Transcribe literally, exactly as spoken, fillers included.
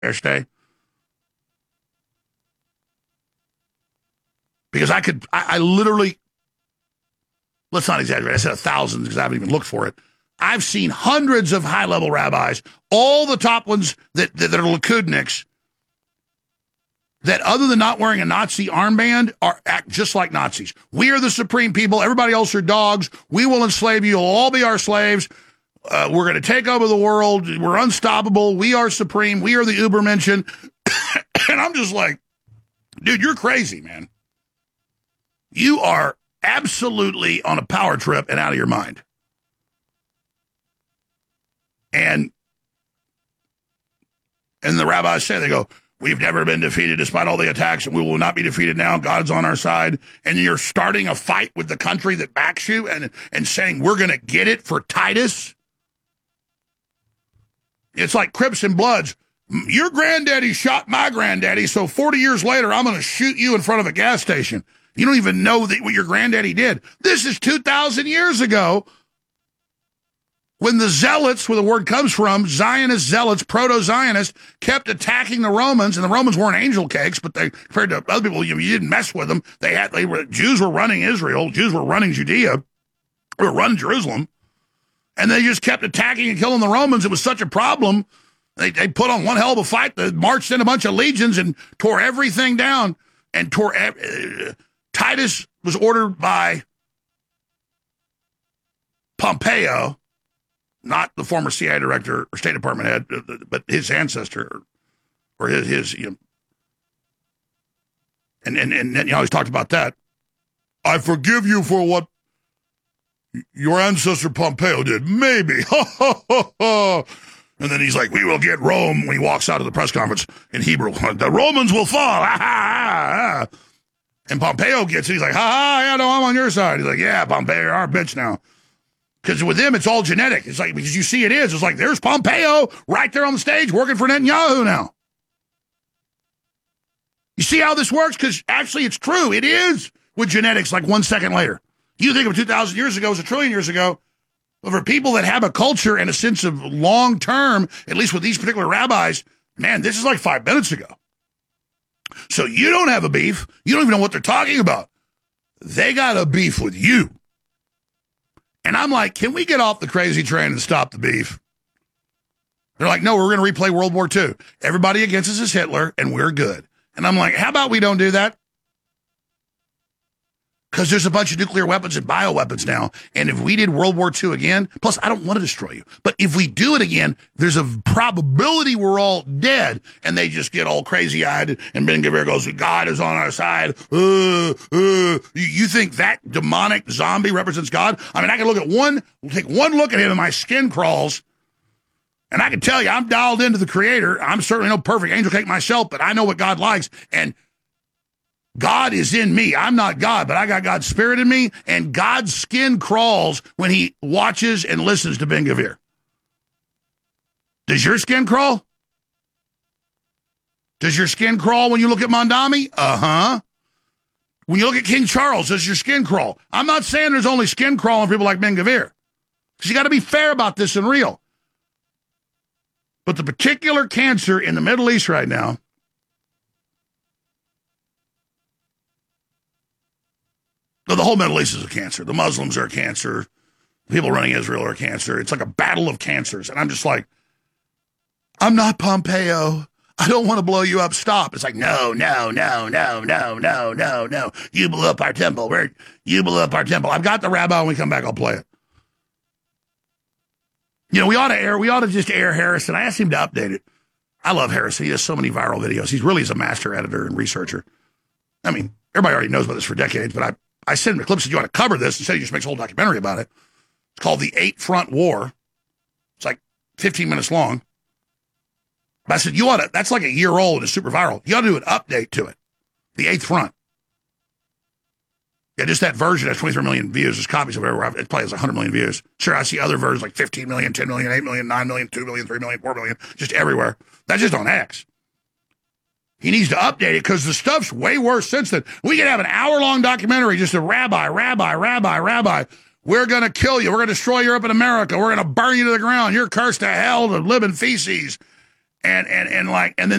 Este? Because I could, I, I literally, let's not exaggerate, I said a thousand because I haven't even looked for it. I've seen hundreds of high-level rabbis, all the top ones that, that, that are Likudniks, that other than not wearing a Nazi armband, are act just like Nazis. We are the supreme people. Everybody else are dogs. We will enslave you. You'll all be our slaves. Uh, we're going to take over the world. We're unstoppable. We are supreme. We are the Ubermenschen. And I'm just like, dude, you're crazy, man. You are absolutely on a power trip and out of your mind. And and the rabbis say, they go, we've never been defeated despite all the attacks, and we will not be defeated now. God's on our side. And you're starting a fight with the country that backs you and, and saying, we're going to get it for Titus. It's like Crips and Bloods. Your granddaddy shot my granddaddy, so forty years later, I'm going to shoot you in front of a gas station. You don't even know that what your granddaddy did. This is two thousand years ago when the zealots, where the word comes from, Zionist zealots, proto-Zionists, kept attacking the Romans, and the Romans weren't angel cakes, but they, compared to other people, you, you didn't mess with them. They had, they were, Jews were running Israel, Jews were running Judea, they were running Jerusalem, and they just kept attacking and killing the Romans. It was such a problem. They, they put on one hell of a fight. They marched in a bunch of legions and tore everything down, and tore, uh, Titus was ordered by Pompeo, not the former C I A director or State Department head, but his ancestor, or his, his you know, and, and, and, and you always talked about that. I forgive you for what your ancestor Pompeo did. Maybe. And then he's like, we will get Rome, when he walks out of the press conference in Hebrew. The Romans will fall. And Pompeo gets it. He's like, ha ha, yeah, no, I'm on your side. He's like, yeah, Pompeo, you're our bitch now. Because with them, it's all genetic. It's like, because you see it is. It's like, there's Pompeo right there on the stage working for Netanyahu now. You see how this works? Because actually, it's true. It is with genetics like one second later. You think of two thousand years ago as a trillion years ago. But for people that have a culture and a sense of long term, at least with these particular rabbis, man, this is like five minutes ago. So you don't have a beef. You don't even know what they're talking about. They got a beef with you. And I'm like, can we get off the crazy train and stop the beef? They're like, no, we're going to replay World War Two. Everybody against us is Hitler, and we're good. And I'm like, how about we don't do that? Because there's a bunch of nuclear weapons and bioweapons now. And if we did World War Two again, plus I don't want to destroy you, but if we do it again, there's a probability we're all dead. And they just get all crazy-eyed, and Ben Gvir goes, God is on our side. Uh, uh. You think that demonic zombie represents God? I mean, I can look at one, take one look at him and my skin crawls. And I can tell you, I'm dialed into the Creator. I'm certainly no perfect angel cake myself, but I know what God likes. And God is in me. I'm not God, but I got God's spirit in me, and God's skin crawls when he watches and listens to Ben Gvir. Does your skin crawl? Does your skin crawl when you look at Mondami? Uh-huh. When you look at King Charles, does your skin crawl? I'm not saying there's only skin crawling for people like Ben Gvir, because you got to be fair about this and real. But the particular cancer in the Middle East right now, the whole Middle East is a cancer. The Muslims are a cancer. People running Israel are a cancer. It's like a battle of cancers. And I'm just like, I'm not Pompeo. I don't want to blow you up. Stop. It's like, no, no, no, no, no, no, no, no. You blew up our temple. We're, you blew up our temple. I've got the rabbi. When we come back, I'll play it. You know, we ought to air, we ought to just air Harrison. I asked him to update it. I love Harrison. He has so many viral videos. He's really is a master editor and researcher. I mean, everybody already knows about this for decades, but I, I sent him a clip and said, you want to cover this? Instead, he just makes a whole documentary about it. It's called The Eight Front War. It's like fifteen minutes long. But I said, you ought to, that's like a year old and it's super viral. You ought to do an update to it. The Eighth Front. Yeah, just that version has twenty-three million views. There's copies of it everywhere. It probably has one hundred million views. Sure, I see other versions like fifteen million, ten million, eight million, nine million, two million, three million, four million, just everywhere. That's just on X. He needs to update it because the stuff's way worse since then. We could have an hour-long documentary, just a rabbi, rabbi, rabbi, rabbi. We're going to kill you. We're going to destroy Europe and America. We're going to burn you to the ground. You're cursed to hell to live in feces. and and and like and then